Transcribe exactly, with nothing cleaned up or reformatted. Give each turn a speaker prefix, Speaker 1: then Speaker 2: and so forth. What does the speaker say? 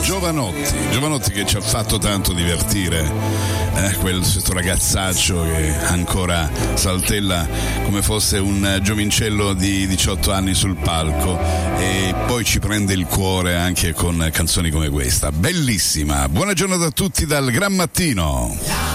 Speaker 1: Jovanotti, Jovanotti che ci ha fatto tanto divertire, eh, quel questo ragazzaccio che ancora saltella come fosse un giovincello di diciotto anni sul palco e poi ci prende il cuore anche con canzoni come questa, bellissima. Buona giornata a tutti dal Gran Mattino.